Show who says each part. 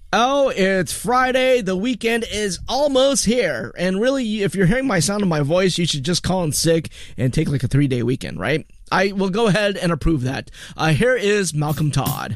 Speaker 1: Oh, it's Friday. The weekend is almost here. And really, if you're hearing my sound of my voice, you should just call in sick and take like a 3-day weekend, right? I will go ahead and approve that. Here is Malcolm Todd.